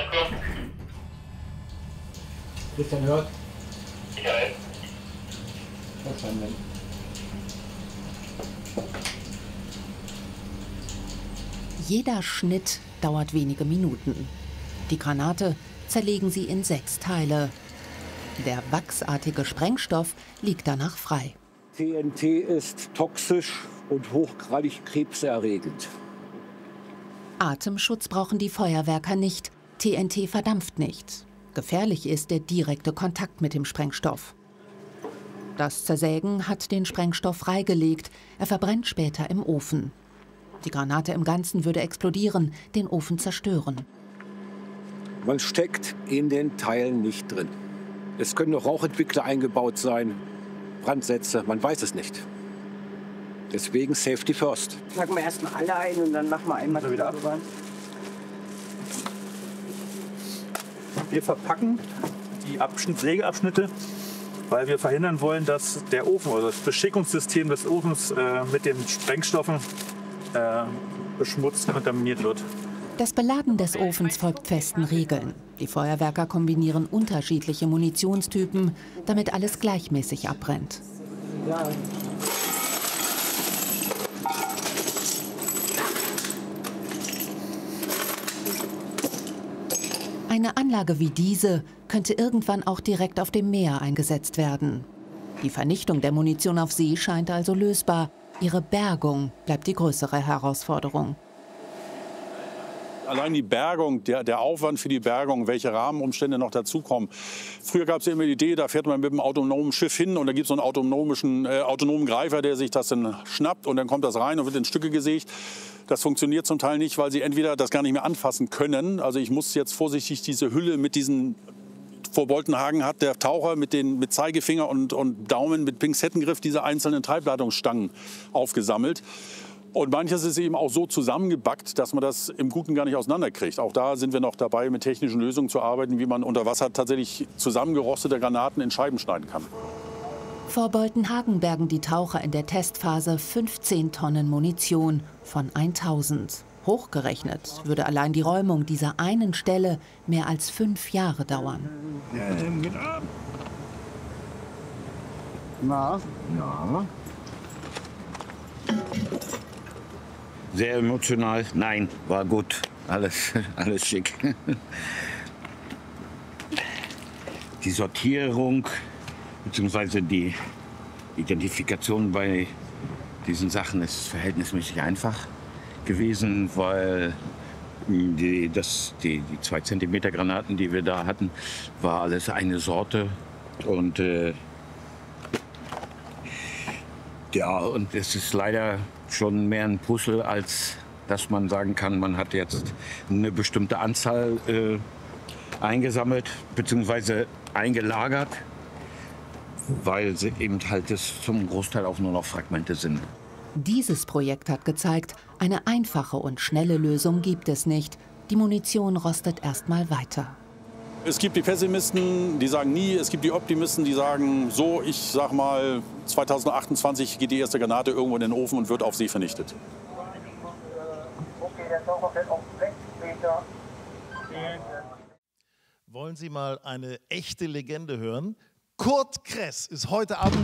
Christian hört. Sicherheit. Verstanden. Jeder Schnitt dauert wenige Minuten. Die Granate zerlegen sie in 6 Teile. Der wachsartige Sprengstoff liegt danach frei. TNT ist toxisch und hochgradig krebserregend. Atemschutz brauchen die Feuerwerker nicht. TNT verdampft nicht. Gefährlich ist der direkte Kontakt mit dem Sprengstoff. Das Zersägen hat den Sprengstoff freigelegt. Er verbrennt später im Ofen. Die Granate im Ganzen würde explodieren, den Ofen zerstören. Man steckt in den Teilen nicht drin. Es können noch Rauchentwickler eingebaut sein, Brandsätze, man weiß es nicht. Deswegen Safety First. Packen wir erstmal alle ein und dann machen wir einmal wieder ab. Wir verpacken die Sägeabschnitte, weil wir verhindern wollen, dass der Ofen oder das Beschickungssystem des Ofens mit den Sprengstoffen beschmutzt, kontaminiert wird. Das Beladen des Ofens folgt festen Regeln. Die Feuerwerker kombinieren unterschiedliche Munitionstypen, damit alles gleichmäßig abbrennt. Ja. Eine Anlage wie diese könnte irgendwann auch direkt auf dem Meer eingesetzt werden. Die Vernichtung der Munition auf See scheint also lösbar. Ihre Bergung bleibt die größere Herausforderung. Allein die Bergung, der Aufwand für die Bergung, welche Rahmenumstände noch dazukommen. Früher gab es ja immer die Idee, da fährt man mit einem autonomen Schiff hin und da gibt es so einen autonomen Greifer, der sich das dann schnappt und dann kommt das rein und wird in Stücke gesägt. Das funktioniert zum Teil nicht, weil sie entweder das gar nicht mehr anfassen können. Also ich muss jetzt vorsichtig diese Hülle mit diesen vor Boltenhagen hat der Taucher mit Zeigefinger und Daumen mit Pinzettengriff diese einzelnen Treibladungsstangen aufgesammelt. Und manches ist eben auch so zusammengebackt, dass man das im Guten gar nicht auseinanderkriegt. Auch da sind wir noch dabei, mit technischen Lösungen zu arbeiten, wie man unter Wasser tatsächlich zusammengerostete Granaten in Scheiben schneiden kann. Vor Boltenhagen bergen die Taucher in der Testphase 15 Tonnen Munition von 1000. Hochgerechnet würde allein die Räumung dieser einen Stelle mehr als 5 Jahre dauern. Na? Ja. Sehr emotional. Nein, war gut. Alles schick. Die Sortierung bzw. die Identifikation bei diesen Sachen ist verhältnismäßig einfach gewesen, weil die 2 Zentimeter Granaten, die wir da hatten, war alles eine Sorte. Und ja, und es ist leider schon mehr ein Puzzle, als dass man sagen kann, man hat jetzt eine bestimmte Anzahl eingesammelt bzw. eingelagert, weil sie eben halt zum Großteil auch nur noch Fragmente sind. Dieses Projekt hat gezeigt, eine einfache und schnelle Lösung gibt es nicht. Die Munition rostet erstmal weiter. Es gibt die Pessimisten, die sagen nie. Es gibt die Optimisten, die sagen so, ich sag mal, 2028 geht die erste Granate irgendwo in den Ofen und wird auf See vernichtet. Okay, der Taucher fällt auf 6 Meter. Wollen Sie mal eine echte Legende hören? Kurt Kress ist heute Abend